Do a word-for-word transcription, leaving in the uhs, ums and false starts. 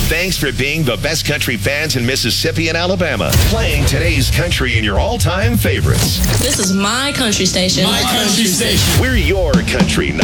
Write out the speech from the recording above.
Thanks for being the best country fans in Mississippi and Alabama. Playing today's country and your all-time favorites. This is my country station. My country station. We're your country.